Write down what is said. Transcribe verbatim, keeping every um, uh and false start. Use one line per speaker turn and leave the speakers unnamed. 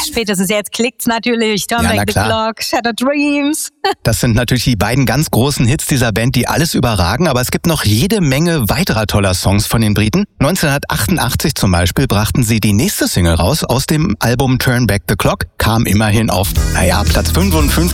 spätestens jetzt klickt's natürlich. Turn
Ja, na
Back the
klar.
Clock, Shattered Dreams.
Das sind natürlich die beiden ganz großen Hits dieser Band, die alles überragen, aber es gibt noch jede Menge weiterer toller Songs von den Briten. neunzehnhundertachtundachtzig zum Beispiel brachten sie die nächste Single raus aus dem Album Turn Back the Clock, kam immerhin auf, naja, Platz fünfundfünfzig